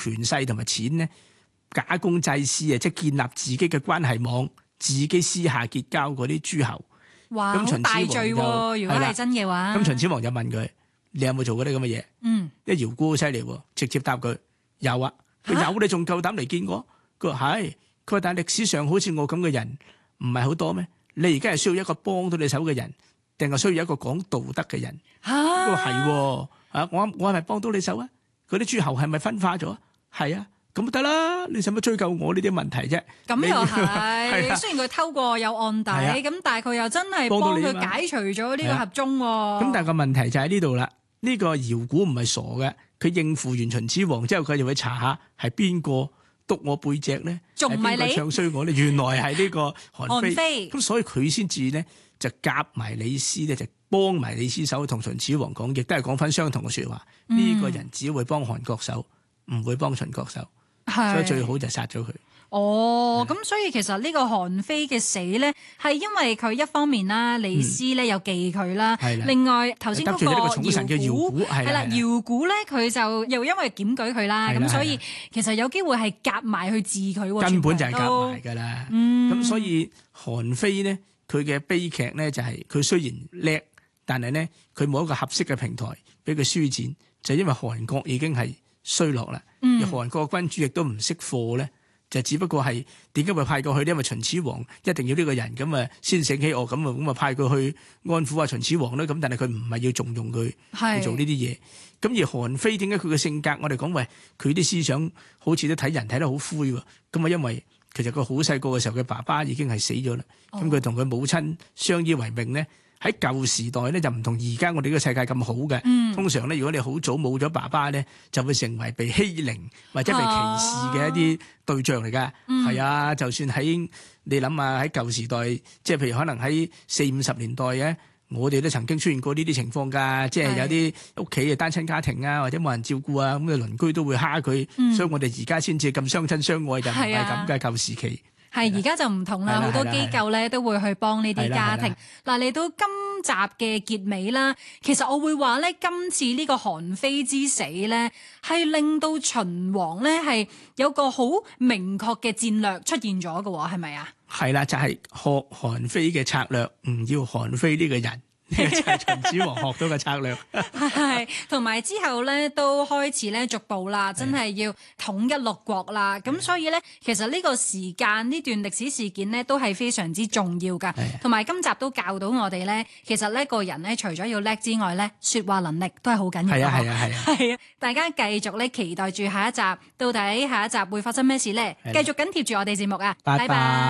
權勢同埋錢咧，假公濟私啊，即係建立自己嘅關係網，自己私下結交嗰啲諸侯。 哇， 咁好大罪喎！如果係真嘅話， 咁秦始皇就問佢：你有冇做過啲咁嘅嘢？一姚古好犀利喎，直接答佢有啊。佢有你仲夠膽嚟見我？佢話係。佢話但係歷史上好似我咁嘅人唔係好多咩？你而家係需要一個幫到你手嘅人，定係需要一個講道德嘅人？佢話係喎。我係咪幫到你手啊？嗰啲諸侯係咪分化咗？係啊。咁得啦，你使乜追究我呢啲問題啫？ 咁又係，雖然佢偷過有案底，咁但係佢又真係幫佢解除咗呢個合縱。 咁但係個問題就喺呢度啦。呢個姚古唔係傻嘅，佢應付完秦始皇之後，佢就會查下係邊個督我背脊咧， 仲唔係你唱衰我咧？原來係呢個韓非。咁所以佢先至咧就夾埋李斯咧，就幫埋李斯手同秦始皇講，亦都係講翻相同嘅説話。呢個人只會幫韓國手，唔會幫秦國手。所以最好就殺咗佢。 咁所以其實呢個韓非嘅死咧，係因為佢一方面啦，李斯咧又忌佢啦，另外頭先嗰個姚古係啦，姚古咧佢就又因為檢舉佢啦，咁所以其實有機會係夾埋去治佢。 根本就係夾埋㗎啦。咁所以韓非咧，佢嘅悲劇咧就係佢雖然叻，但係咧佢冇一個合適嘅平台俾佢施展，就因為韓國已經係衰落啦。而韓國君主亦都唔識貨咧，就只不過係點解會派過去咧？因為秦始皇一定要呢個人，咁啊先醒起我，咁啊派佢去安撫下秦始皇咧。咁但係佢唔係要重用佢去做呢啲嘢。咁而韓非點解佢嘅性格？我哋講喂，佢啲思想好似都睇人睇得好灰喎。咁啊，因為其實佢好細個嘅時候，佢爸爸已經係死咗啦。咁佢同佢母親相依為命咧。喺舊時代咧就唔同而家我哋呢個世界咁好嘅。通常咧，如果你好早冇咗爸爸咧，就會成為被欺凌或者被歧視嘅一啲對象嚟㗎。係啊，就算喺你諗下喺舊時代，即係譬如可能喺40-50年代嘅，我哋都曾經出現過呢啲情況㗎。即係有啲屋企嘅單親家庭啊，或者冇人照顧啊，咁嘅鄰居都會蝦佢。所以我哋而家先至咁相親相愛，就唔係咁嘅舊時期。 係而家就唔同啦，好多機構咧都會去幫呢啲家庭。嗱，嚟到今集嘅結尾啦，其實我會話咧，今次呢個韓非之死咧，係令到秦王咧係有個好明確嘅戰略出現咗嘅喎，係咪啊？係啦，就係學韓非嘅策略，唔要韓非呢個人。呢個就係秦始皇學到嘅策略， 係同埋之後咧都開始咧逐步啦，真係要統一六國啦。咁所以咧，其實呢個時間呢段歷史事件咧都係非常之重要噶。同埋今集都教到我哋咧，其實呢個人咧除咗要叻之外咧，說話能力都係好緊要。係啊，大家繼續咧期待住下一集，到底下一集會發生咩事咧？繼續緊貼住我哋節目啊！拜拜。